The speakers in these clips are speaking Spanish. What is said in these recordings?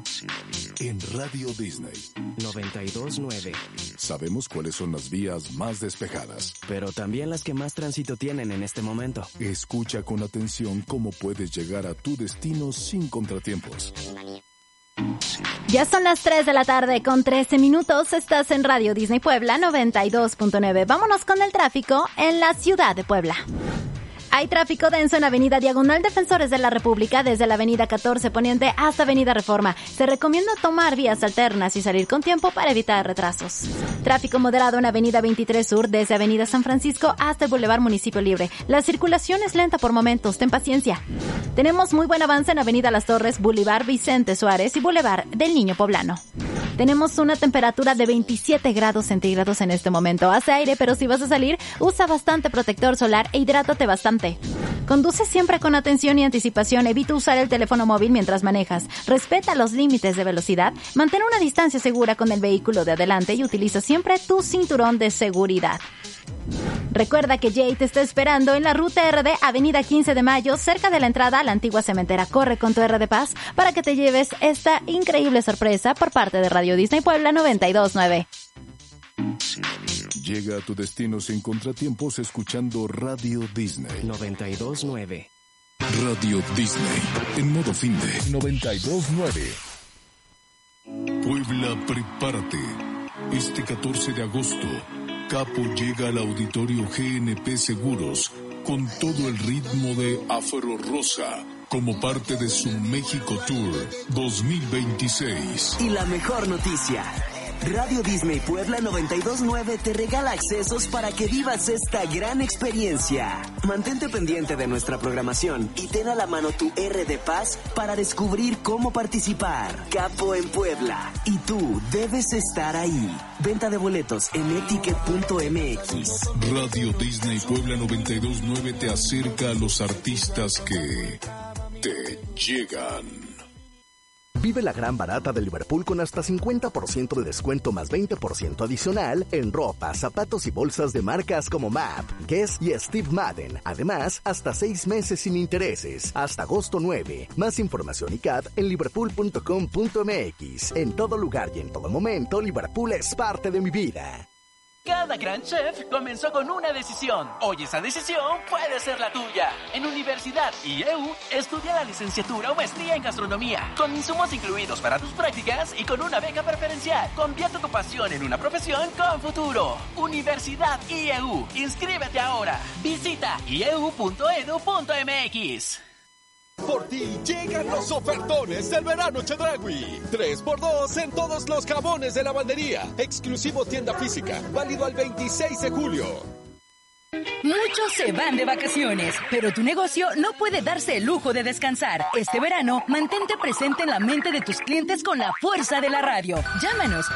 En Radio Disney 92.9. Sabemos cuáles son las vías más despejadas, pero también las que más tránsito tienen en este momento. Escucha con atención cómo puedes llegar a tu destino sin contratiempos. Ya son las 3 de la tarde con 13 minutos. Estás en Radio Disney Puebla 92.9. Vámonos con el tráfico en la ciudad de Puebla. Hay tráfico denso en Avenida Diagonal Defensores de la República desde la Avenida 14 Poniente hasta Avenida Reforma. Se recomienda tomar vías alternas y salir con tiempo para evitar retrasos. Tráfico moderado en Avenida 23 Sur desde Avenida San Francisco hasta el Boulevard Municipio Libre. La circulación es lenta por momentos, ten paciencia. Tenemos muy buen avance en Avenida Las Torres, Boulevard Vicente Suárez y Boulevard del Niño Poblano. Tenemos una temperatura de 27 grados centígrados en este momento. Hace aire, pero si vas a salir, usa bastante protector solar e hidrátate bastante. Conduce siempre con atención y anticipación, evita usar el teléfono móvil mientras manejas, respeta los límites de velocidad, mantén una distancia segura con el vehículo de adelante y utiliza siempre tu cinturón de seguridad. Recuerda que Jay te está esperando en la Ruta RD, Avenida 15 de Mayo, cerca de la entrada a la antigua cementera. Corre con tu RD Paz para que te lleves esta increíble sorpresa por parte de Radio Disney Puebla 92.9. Llega a tu destino sin contratiempos escuchando Radio Disney 92.9. Radio Disney en modo fin de 92.9. Puebla, prepárate. Este 14 de agosto, Capo llega al auditorio GNP Seguros con todo el ritmo de Afro Rosa como parte de su México Tour 2026. Y la mejor noticia: Radio Disney Puebla 92.9 te regala accesos para que vivas esta gran experiencia. Mantente pendiente de nuestra programación y ten a la mano tu RD Paz para descubrir cómo participar. Capo en Puebla. Y tú debes estar ahí. Venta de boletos en etiquet.mx. Radio Disney Puebla 92.9 te acerca a los artistas que te llegan. Vive la gran barata de Liverpool con hasta 50% de descuento más 20% adicional en ropa, zapatos y bolsas de marcas como MAP, Guess y Steve Madden. Además, hasta 6 meses sin intereses, hasta agosto 9. Más información y CAT en liverpool.com.mx. En todo lugar y en todo momento, Liverpool es parte de mi vida. Cada gran chef comenzó con una decisión. Hoy esa decisión puede ser la tuya. En Universidad IEU, estudia la licenciatura o maestría en gastronomía, con insumos incluidos para tus prácticas y con una beca preferencial. Convierte tu pasión en una profesión con futuro. Universidad IEU. Inscríbete ahora. Visita ieu.edu.mx. Por ti llegan los ofertones del verano Chedraui. 3x2 en todos los jabones de lavandería. Exclusivo tienda física. Válido al 26 de julio. Muchos se van de vacaciones, pero tu negocio no puede darse el lujo de descansar. Este verano, mantente presente en la mente de tus clientes con la fuerza de la radio. Llámanos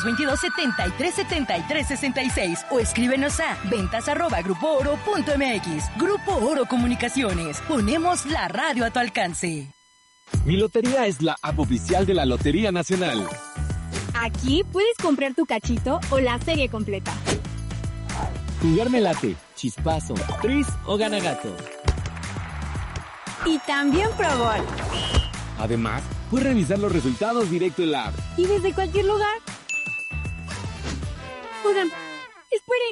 2222-737366 o escríbenos a ventas@grupooro.mx. Grupo Oro Comunicaciones. Ponemos la radio a tu alcance. Mi Lotería es la app oficial de la Lotería Nacional. Aquí puedes comprar tu cachito o la serie completa. Jugar me late, chispazo, tris o gana gato. Y también Pro Gol. Además, puedes revisar los resultados directo en la app. Y desde cualquier lugar. Oigan, esperen.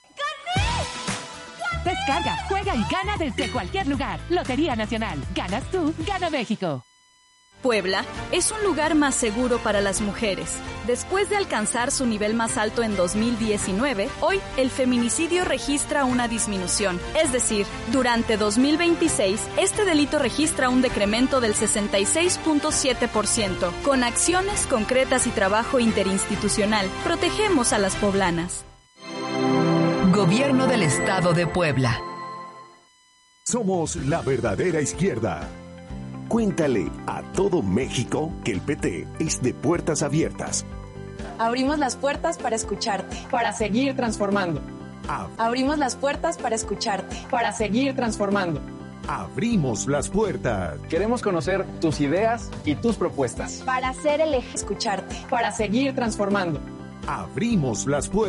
¡Gané! Descarga, juega y gana desde cualquier lugar. Lotería Nacional. Ganas tú, gana México. Puebla es un lugar más seguro para las mujeres. Después de alcanzar su nivel más alto en 2019, hoy el feminicidio registra una disminución. Es decir, durante 2026, este delito registra un decremento del 66.7%. Con acciones concretas y trabajo interinstitucional, protegemos a las poblanas. Gobierno del Estado de Puebla. Somos la verdadera izquierda. Cuéntale a todo México que el PT es de puertas abiertas. Abrimos las puertas para escucharte. Para seguir transformando. Abrimos las puertas para escucharte. Para seguir transformando. Abrimos las puertas. Queremos conocer tus ideas y tus propuestas. Para ser el eje. Escucharte. Para seguir transformando. Abrimos las puertas.